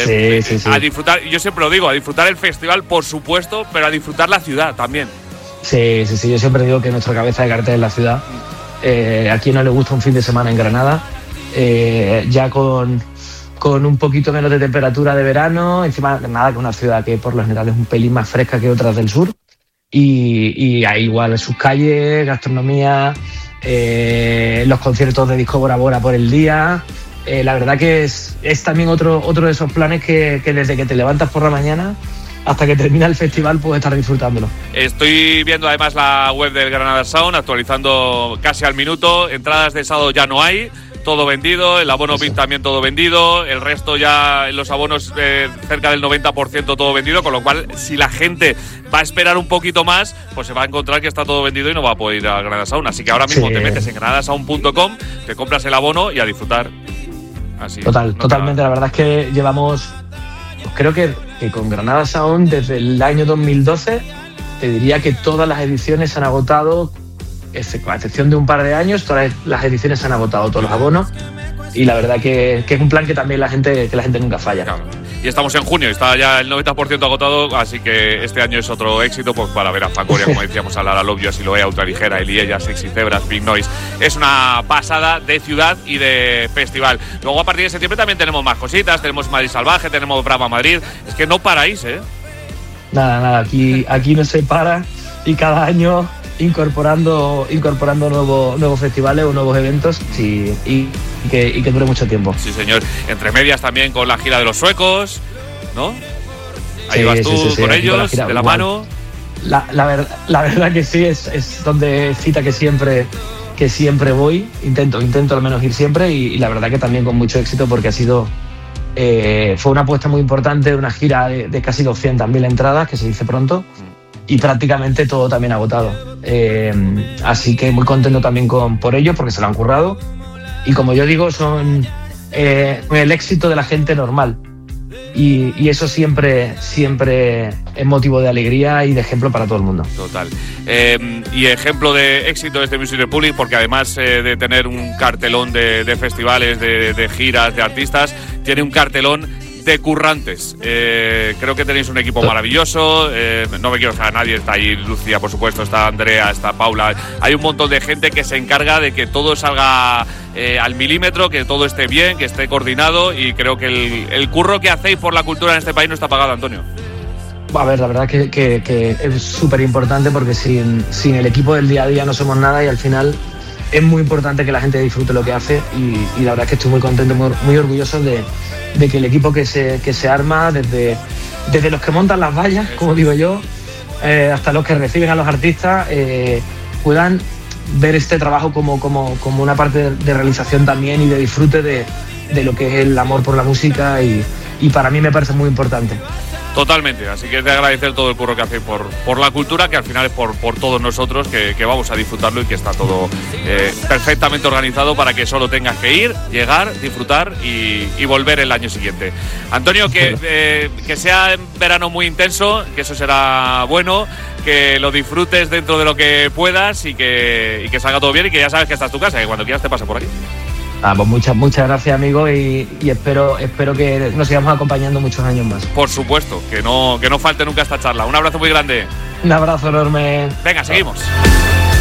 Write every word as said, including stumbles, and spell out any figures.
sí, sí, sí. A disfrutar, yo siempre lo digo, a disfrutar el festival, por supuesto, pero a disfrutar la ciudad también. Sí, sí, sí, yo siempre digo que nuestra cabeza de cartel es la ciudad. Eh, a quien no le gusta un fin de semana en Granada, eh, ya con, con un poquito menos de temperatura de verano, encima nada que una ciudad que por lo general es un pelín más fresca que otras del sur, y, y hay igual sus calles, gastronomía, eh, los conciertos de Disco Bora Bora por el día. Eh, la verdad que es, es también otro, otro de esos planes que, que desde que te levantas por la mañana hasta que termina el festival puedes estar disfrutándolo. Estoy viendo además la web del Granada Sound, actualizando casi al minuto. Entradas de sábado ya no hay, todo vendido. El abono V I P también todo vendido. El resto ya, los abonos eh, cerca del noventa por ciento todo vendido. Con lo cual, si la gente va a esperar un poquito más, pues se va a encontrar que está todo vendido y no va a poder ir a Granada Sound. Así que ahora mismo sí. Te metes en granada sound punto com, te compras el abono y a disfrutar. Así, Total, no totalmente. La verdad es que llevamos, pues creo que, que con Granada Sound desde el año dos mil doce, te diría que todas las ediciones se han agotado, a excepción de un par de años, todas las ediciones se han agotado, todos los abonos. Y la verdad que, que es un plan que también la gente, que la gente nunca falla. Claro. Y estamos en junio, está ya el noventa por ciento agotado, así que este año es otro éxito pues para ver a Fangoria, como decíamos, a Lara Love You, Siloé, Ultraligera, Eliella, Sexy Zebras, Big Noise. Es una pasada de ciudad y de festival. Luego a partir de septiembre también tenemos más cositas, tenemos Madrid Salvaje, tenemos Brava Madrid. Es que no paráis, ¿eh? Nada, nada, aquí, aquí no se para y cada año incorporando incorporando nuevos nuevos festivales o nuevos eventos sí, y, y, que, y que dure mucho tiempo. Sí, señor. Entre medias también con la gira de los suecos, ¿no? Ahí sí, vas tú sí, sí, sí, con ellos, con la gira, de la igual. mano. La, la, ver, la verdad que sí, es, es donde cita que siempre que siempre voy, intento, intento al menos ir siempre y, y la verdad que también con mucho éxito porque ha sido eh, fue una apuesta muy importante, una gira de, de casi doscientas mil entradas, que se dice pronto, y prácticamente todo también agotado. Eh, así que muy contento también con, por ello, porque se lo han currado. Y como yo digo, son eh, el éxito de la gente normal. Y, y eso siempre, siempre es motivo de alegría y de ejemplo para todo el mundo. Total. Eh, y ejemplo de éxito de este Music Republic, porque además eh, de tener un cartelón de, de festivales, de, de giras, de artistas, tiene un cartelón de currantes. Eh, creo que tenéis un equipo maravilloso. Eh, no me quiero dejar a nadie. Está ahí Lucía, por supuesto, está Andrea, está Paula. Hay un montón de gente que se encarga de que todo salga eh, al milímetro, que todo esté bien, que esté coordinado, y creo que el, el curro que hacéis por la cultura en este país no está pagado, Antonio. A ver, la verdad que, que, que es súper importante porque sin, sin el equipo del día a día no somos nada y al final es muy importante que la gente disfrute lo que hace y, y la verdad es que estoy muy contento, muy, muy orgulloso de, de que el equipo que se, que se arma, desde, desde los que montan las vallas, como digo yo, eh, hasta los que reciben a los artistas, eh, puedan ver este trabajo como, como, como una parte de, de realización también y de disfrute de, de lo que es el amor por la música y, y para mí me parece muy importante. Totalmente, así que es de agradecer todo el curro que hacéis por, por la cultura, que al final es por, por todos nosotros, que, que vamos a disfrutarlo y que está todo eh, perfectamente organizado para que solo tengas que ir, llegar, disfrutar y, y volver el año siguiente. Antonio, que, eh, que sea en verano muy intenso, que eso será bueno, que lo disfrutes dentro de lo que puedas y que, y que salga todo bien y que ya sabes que esta es tu casa, que cuando quieras te pasa por aquí. Ah, pues muchas, muchas gracias, amigo, y, y espero, espero que nos sigamos acompañando muchos años más. Por supuesto, que no, que no falte nunca esta charla. Un abrazo muy grande. Un abrazo enorme. Venga, seguimos.